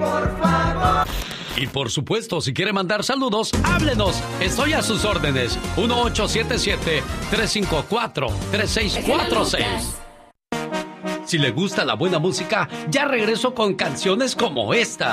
por favor. Y por supuesto, si quiere mandar saludos, háblenos. Estoy a sus órdenes. 1877-354-3646. Si le gusta la buena música, ya regreso con canciones como esta.